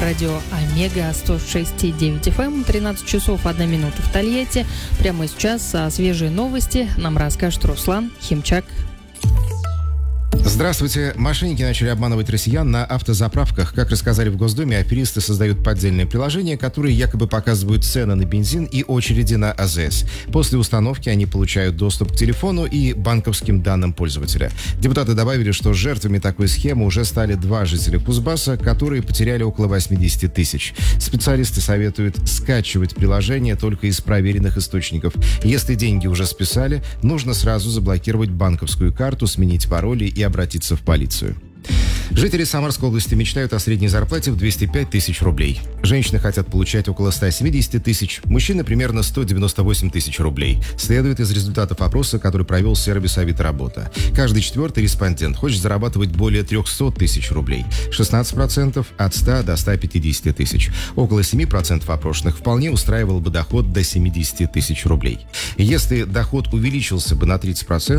радио Омега 106,9 FM, 13 часов 1 минута в Тольятти. Прямо сейчас свежие новости нам расскажет Руслан Химчак. Здравствуйте. Мошенники начали обманывать россиян на автозаправках. Как рассказали в Госдуме, аферисты создают поддельные приложения, которые якобы показывают цены на бензин и очереди на АЗС. После установки они получают доступ к телефону и банковским данным пользователя. Депутаты добавили, что жертвами такой схемы уже стали 2 жителя Кузбасса, которые потеряли около 80 тысяч. Специалисты советуют скачивать приложение только из проверенных источников. Если деньги уже списали, нужно сразу заблокировать банковскую карту, сменить пароли и обратиться в полицию. Жители Самарской области мечтают о средней зарплате в 205 тысяч рублей. Женщины хотят получать около 170 тысяч, мужчины примерно 198 тысяч рублей. Следует из результатов опроса, который провел сервис Авито-работа. Каждый 4-й респондент хочет зарабатывать более 300 тысяч рублей. 16% от 100 до 150 тысяч. Около 7% опрошенных вполне устраивал бы доход до 70 тысяч рублей. Если доход увеличился бы на 30%,